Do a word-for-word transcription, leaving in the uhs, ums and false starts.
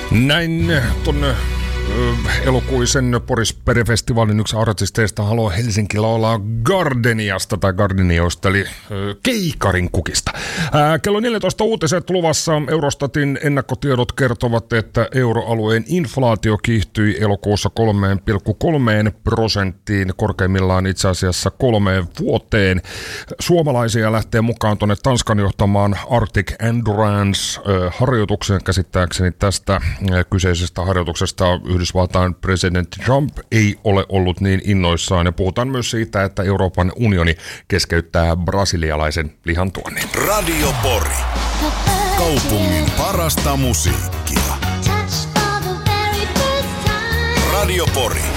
Näin tonne elokuisen Poris-perifestivaalin yksi artisteista haluaa Helsinki laulaa Gardeniasta tai Gardenioista, eli Keikarin kukista. Ää, kello neljätoista uutiset luvassa. Eurostatin ennakkotiedot kertovat, että euroalueen inflaatio kiihtyi elokuussa kolme pilkku kolme prosenttiin, korkeimmillaan itse asiassa kolmeen vuoteen. Suomalaisia lähtee mukaan tuonne Tanskan johtamaan Arctic Endurance-harjoitukseen. Käsittääkseni tästä kyseisestä harjoituksesta Yhdysvaltain presidentti Trump ei ole ollut niin innoissaan, ja puhutaan myös siitä, että Euroopan unioni keskeyttää brasilialaisen lihantuonnin. Radio Pori. Kaupungin parasta musiikkia. Radio Pori.